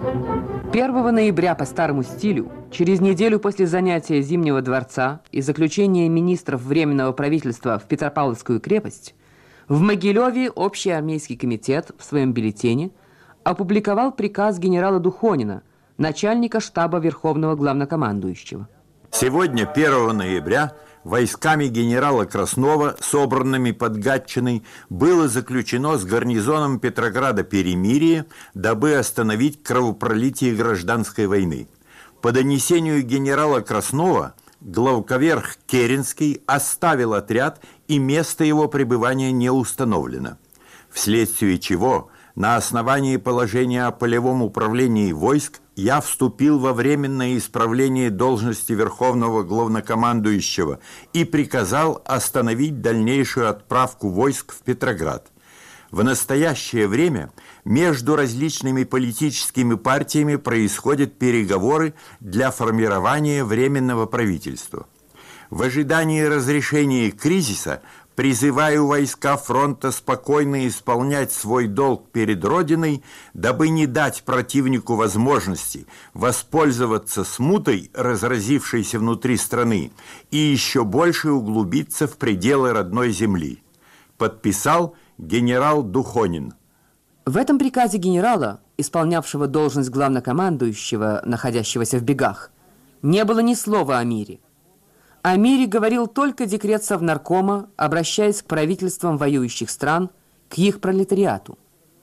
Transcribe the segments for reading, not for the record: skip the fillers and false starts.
1 ноября по старому стилю, через неделю после занятия Зимнего дворца и заключения министров Временного правительства в Петропавловскую крепость, в Могилеве Общий армейский комитет в своем бюллетене опубликовал приказ генерала Духонина, начальника штаба Верховного главнокомандующего. Сегодня, 1 ноября, войсками генерала Краснова, собранными под Гатчиной, было заключено с гарнизоном Петрограда перемирие, дабы остановить кровопролитие гражданской войны. По донесению генерала Краснова, главковерх Керенский оставил отряд, и место его пребывания не установлено. Вследствие чего, на основании положения о полевом управлении войск, я вступил во временное исправление должности Верховного главнокомандующего и приказал остановить дальнейшую отправку войск в Петроград. В настоящее время между различными политическими партиями происходят переговоры для формирования временного правительства. В ожидании разрешения кризиса призываю войска фронта спокойно исполнять свой долг перед Родиной, дабы не дать противнику возможности воспользоваться смутой, разразившейся внутри страны, и еще больше углубиться в пределы родной земли. Подписал генерал Духонин. В этом приказе генерала, исполнявшего должность главнокомандующего, находящегося в бегах, не было ни слова о мире. О мире говорил только декрет Совнаркома, обращаясь к правительствам воюющих стран, к их пролетариату.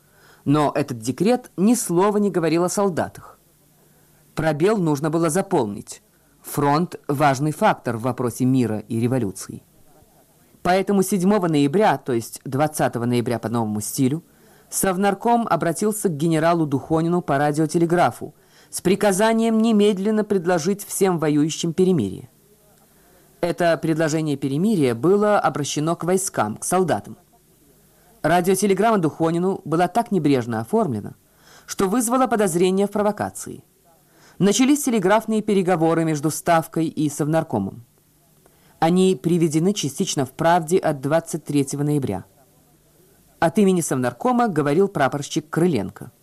Но этот декрет ни слова не говорил о солдатах. Пробел нужно было заполнить. Фронт – важный фактор в вопросе мира и революции. Поэтому 7 ноября, то есть 20 ноября по новому стилю, Совнарком обратился к генералу Духонину по радиотелеграфу с приказанием немедленно предложить всем воюющим перемирие. Это предложение перемирия было обращено к войскам, к солдатам. Радиотелеграмма Духонину была так небрежно оформлена, что вызвала подозрение в провокации. Начались телеграфные переговоры между Ставкой и Совнаркомом. Они приведены частично в «Правде» от 23 ноября. От имени Совнаркома говорил прапорщик Крыленко.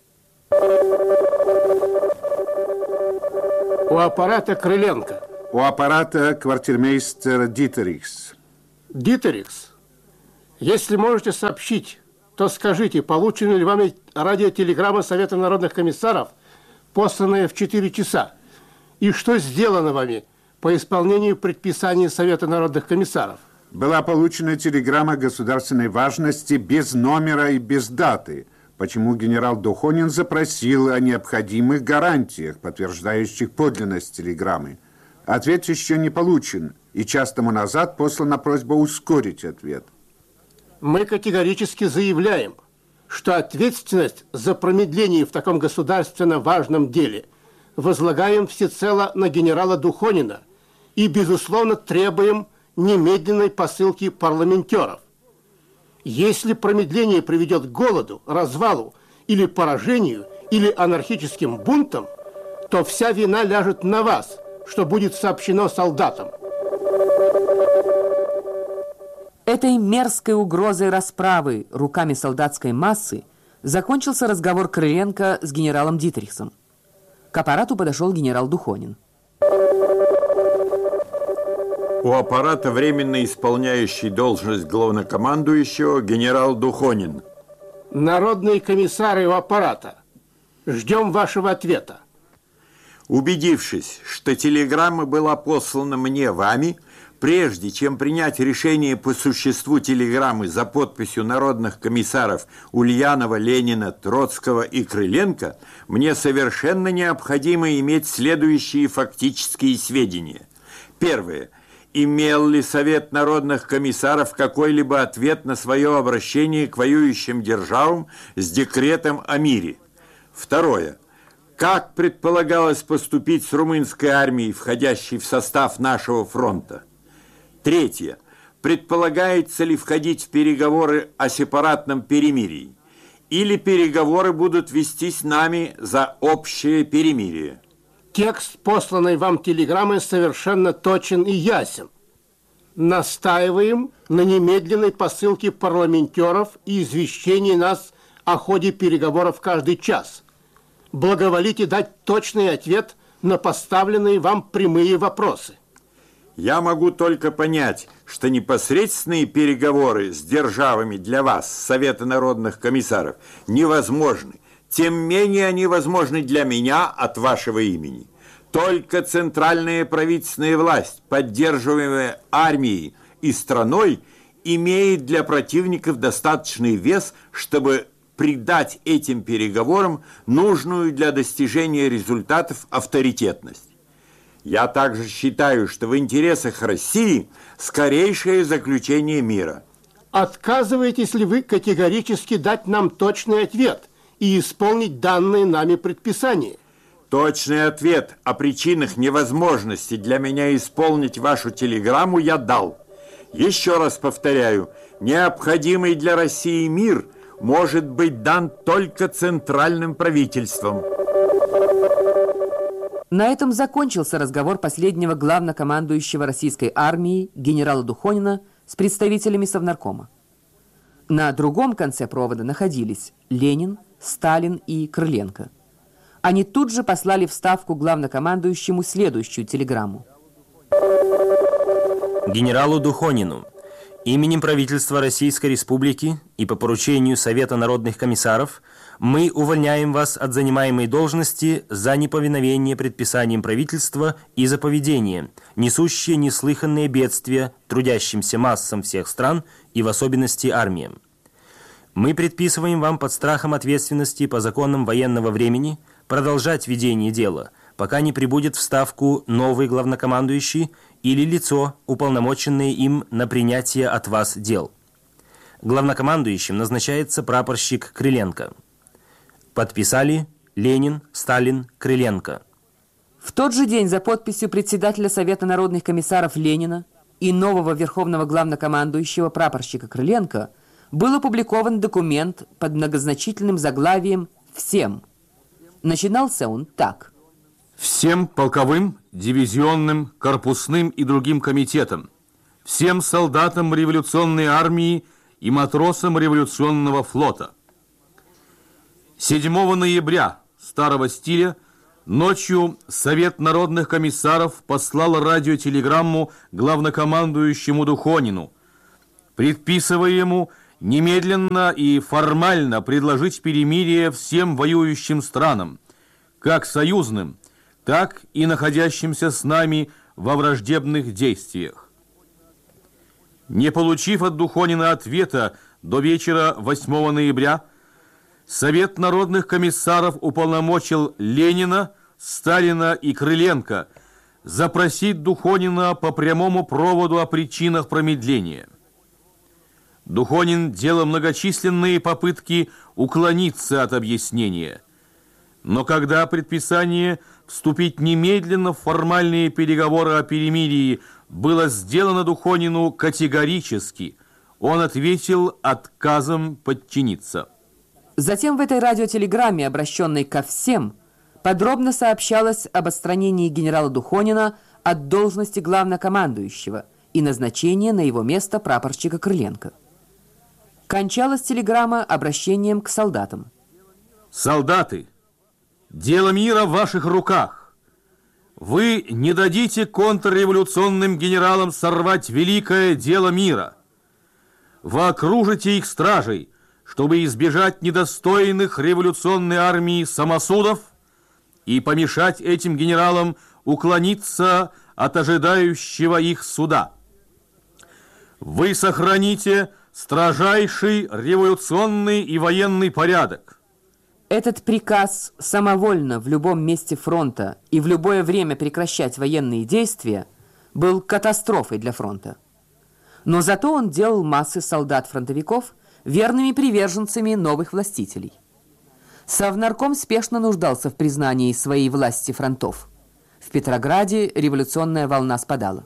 У аппарата Крыленко. У аппарата квартирмейстер Дитерикс. Дитерикс, если можете сообщить, то скажите, получена ли вами радиотелеграмма Совета народных комиссаров, посланная в 4 часа, и что сделано вами по исполнению предписаний Совета народных комиссаров? Была получена телеграмма государственной важности без номера и без даты, почему генерал Духонин запросил о необходимых гарантиях, подтверждающих подлинность телеграммы. Ответ еще не получен, и час тому назад послана просьба ускорить ответ. Мы категорически заявляем, что ответственность за промедление в таком государственно важном деле возлагаем всецело на генерала Духонина и, безусловно, требуем немедленной посылки парламентеров. Если промедление приведет к голоду, развалу или поражению, или анархическим бунтам, то вся вина ляжет на вас, что будет сообщено солдатам. Этой мерзкой угрозой расправы руками солдатской массы закончился разговор Крыленко с генералом Дитерихсом. К аппарату подошел генерал Духонин. У аппарата временно исполняющий должность главнокомандующего генерал Духонин. Народные комиссары у аппарата, ждем вашего ответа. Убедившись, что телеграмма была послана мне вами, прежде чем принять решение по существу телеграммы за подписью народных комиссаров Ульянова, Ленина, Троцкого и Крыленко, мне совершенно необходимо иметь следующие фактические сведения. Первое. Имел ли Совет народных комиссаров какой-либо ответ на свое обращение к воюющим державам с декретом о мире? Второе. Как предполагалось поступить с румынской армией, входящей в состав нашего фронта? Третье. Предполагается ли входить в переговоры о сепаратном перемирии? Или переговоры будут вестись нами за общее перемирие? Текст посланной вам телеграммы совершенно точен и ясен. Настаиваем на немедленной посылке парламентеров и извещении нас о ходе переговоров каждый час. Благоволите дать точный ответ на поставленные вам прямые вопросы. Я могу только понять, что непосредственные переговоры с державами для вас, Совета народных комиссаров, невозможны. Тем менее они возможны для меня от вашего имени. Только центральная правительственная власть, поддерживаемая армией и страной, имеет для противников достаточный вес, чтобы придать этим переговорам нужную для достижения результатов авторитетность. Я также считаю, что в интересах России скорейшее заключение мира. Отказываетесь ли вы категорически дать нам точный ответ и исполнить данные нами предписания? Точный ответ о причинах невозможности для меня исполнить вашу телеграмму я дал. Еще раз повторяю, необходимый для России мир может быть дан только центральным правительством. На этом закончился разговор последнего главнокомандующего российской армии генерала Духонина с представителями Совнаркома. На другом конце провода находились Ленин, Сталин и Крыленко. Они тут же послали в Ставку главнокомандующему следующую телеграмму. Генералу Духонину. Именем правительства Российской Республики и по поручению Совета народных комиссаров мы увольняем вас от занимаемой должности за неповиновение предписаниям правительства и за поведение, несущее неслыханные бедствия трудящимся массам всех стран и в особенности армиям. Мы предписываем вам под страхом ответственности по законам военного времени продолжать ведение дела, пока не прибудет в Ставку новый главнокомандующий или лицо, уполномоченное им на принятие от вас дел. Главнокомандующим назначается прапорщик Крыленко. Подписали Ленин, Сталин, Крыленко. В тот же день за подписью председателя Совета народных комиссаров Ленина и нового верховного главнокомандующего прапорщика Крыленко был опубликован документ под многозначительным заглавием «Всем». Начинался он так. Всем полковым, дивизионным, корпусным и другим комитетам, всем солдатам революционной армии и матросам революционного флота. 7 ноября старого стиля ночью Совет народных комиссаров послал радиотелеграмму главнокомандующему Духонину, предписывая ему немедленно и формально предложить перемирие всем воюющим странам, как союзным, так и находящимся с нами во враждебных действиях. Не получив от Духонина ответа до вечера 8 ноября, Совет народных комиссаров уполномочил Ленина, Сталина и Крыленко запросить Духонина по прямому проводу о причинах промедления. Духонин делал многочисленные попытки уклониться от объяснения, но когда предписание вступить немедленно в формальные переговоры о перемирии было сделано Духонину категорически, он ответил отказом подчиниться. Затем в этой радиотелеграмме, обращенной ко всем, подробно сообщалось об отстранении генерала Духонина от должности главнокомандующего и назначении на его место прапорщика Крыленко. Кончалась телеграмма обращением к солдатам. Солдаты, дело мира в ваших руках. Вы не дадите контрреволюционным генералам сорвать великое дело мира. Вы окружите их стражей, чтобы избежать недостойных революционной армии самосудов и помешать этим генералам уклониться от ожидающего их суда. Вы сохраните строжайший революционный и военный порядок. Этот приказ самовольно в любом месте фронта и в любое время прекращать военные действия был катастрофой для фронта. Но зато он делал массы солдат-фронтовиков верными приверженцами новых властителей. Совнарком спешно нуждался в признании своей власти фронтов. В Петрограде революционная волна спадала.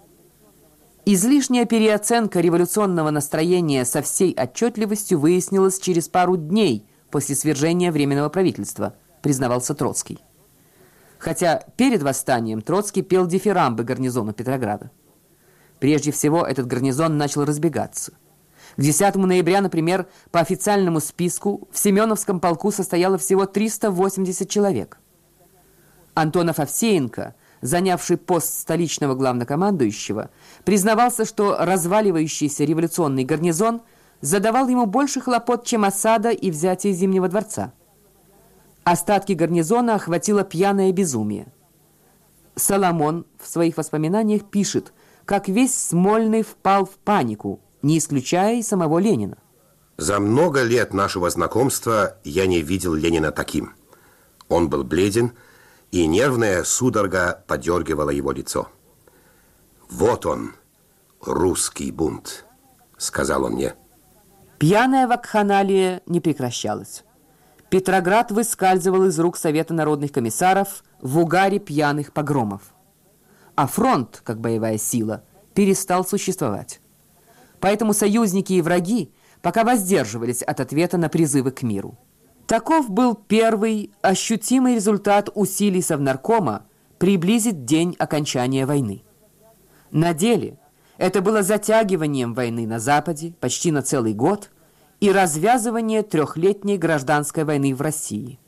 Излишняя переоценка революционного настроения со всей отчетливостью выяснилась через пару дней после свержения Временного правительства, признавался Троцкий. Хотя перед восстанием Троцкий пел дифирамбы гарнизону Петрограда. Прежде всего, этот гарнизон начал разбегаться. К 10 ноября, например, по официальному списку в Семеновском полку состояло всего 380 человек. Антонов Овсеенко, занявший пост столичного главнокомандующего, признавался, что разваливающийся революционный гарнизон задавал ему больше хлопот, чем осада и взятие Зимнего дворца. Остатки гарнизона охватило пьяное безумие. Соломон в своих воспоминаниях пишет, как весь Смольный впал в панику, не исключая и самого Ленина. За много лет нашего знакомства я не видел Ленина таким. Он был бледен, и нервная судорога подергивала его лицо. «Вот он, русский бунт», — сказал он мне. Пьяная вакханалия не прекращалась. Петроград выскальзывал из рук Совета народных комиссаров в угаре пьяных погромов. А фронт, как боевая сила, перестал существовать. Поэтому союзники и враги пока воздерживались от ответа на призывы к миру. Таков был первый ощутимый результат усилий Совнаркома приблизить день окончания войны. На деле это было затягиванием войны на Западе почти на целый год и развязывание трехлетней гражданской войны в России.